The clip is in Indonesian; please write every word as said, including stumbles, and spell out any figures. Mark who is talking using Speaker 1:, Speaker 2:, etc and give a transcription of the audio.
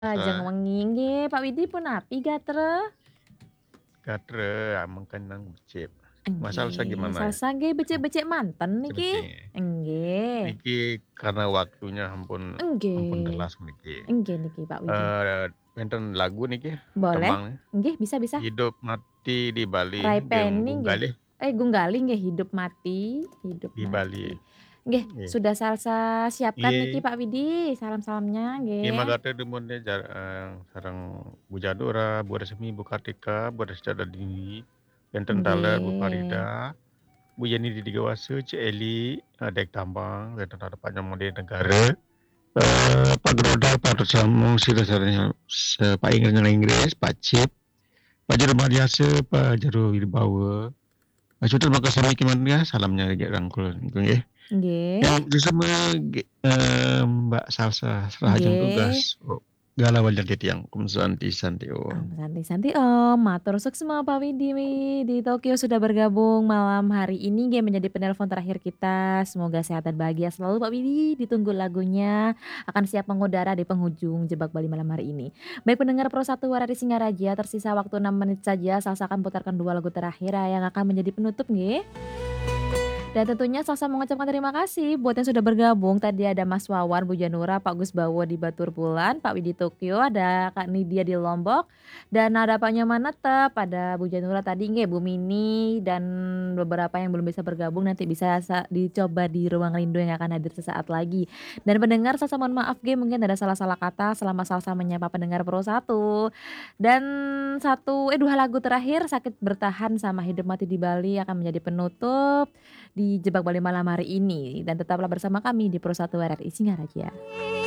Speaker 1: Lajeng
Speaker 2: Sa
Speaker 1: wengi, nggih Pak Widi punapi gatreh?
Speaker 2: Gatreh ameng kenang becik. Mas Salsa
Speaker 1: Enggih,
Speaker 2: gimana ya?
Speaker 1: salsa nggih becek-becek manten niki?
Speaker 2: Becek-becek.
Speaker 1: Enggih.
Speaker 2: Niki karena waktunya ampun ampun
Speaker 1: Enggih.
Speaker 2: telas niki.
Speaker 1: Enggih niki Pak Widi.
Speaker 2: Eee, enten lagu niki
Speaker 1: Boleh,
Speaker 2: tembang
Speaker 1: nggih bisa bisa.
Speaker 2: Hidup Mati di Bali
Speaker 1: Raipeni nggih,
Speaker 2: Genggung-galih.
Speaker 1: eh Gunggali nggih, hidup mati hidup
Speaker 2: Di Bali,
Speaker 1: mati. Nggih,
Speaker 2: nggih.
Speaker 1: sudah Salsa siapkan niki
Speaker 2: Iye.
Speaker 1: Pak Widi, salam-salamnya
Speaker 2: Ieu mah
Speaker 1: nggih.
Speaker 2: gatreh demennya jar eee, sareng Bu Jadora, Bu Resmi, Bu Kartika, Bu Resta Dadi, enten tala Bu
Speaker 1: Nggih.
Speaker 2: Farida, Bu Yeni di Digawase, Cik Eli, eee, Dek Tambang, enten Harapan Negara, eee, Pak Groda, Pak Rosamu, se Pak Inggris, Pak Cip, Pak Jero Madiase, Pak Jero Wibawa. Maksudnya makasih salamnya jak rangkul niku nggih.
Speaker 1: Nggih.
Speaker 2: Yang bersama ge eee, Mbak Salsa selajeng
Speaker 1: Nggih.
Speaker 2: tugas o galawaljan titiang kum santi-santi
Speaker 1: Om
Speaker 2: om.
Speaker 1: santi-santi om, matur suksma Pak Widi wi di Tokyo sudah bergabung malam hari ini nggih menjadi penelpon terakhir kita. Semoga sehat dan bahagia selalu Pak Widi, ditunggu lagunya akan siap mengudara di penghujung Jebak Bali malam hari ini. Baik pendengar Pro satu Warari Singaraja, tersisa waktu enam menit saja, Salsa akan putarkan dua lagu terakhir yang akan menjadi penutup nggih. Dan tentunya Salsa mengucapkan terima kasih buat yang sudah bergabung, tadi ada Mas Wawan, Bu Janura, Pak Gusbawo di Baturpulan, Pak Widi Tokyo, ada Kak Nidia di Lombok, dan ada Pak Nyoman Netep, ada Bu Janura tadi nggih, Bu Mini, dan beberapa yang belum bisa bergabung nanti bisa sa dicoba di ruang rindu yang akan hadir sesaat lagi. Dan pendengar Salsa mohon maaf nggih mungkin ada salah-salah kata selama Salsa menyapa pendengar Pro satu. Dan satu eh dua lagu terakhir Sakit Bertahan sama Hidup Mati di Bali akan menjadi penutup di Jebak Bali malam hari ini dan tetaplah bersama kami di Pro satu R R I Singaraja.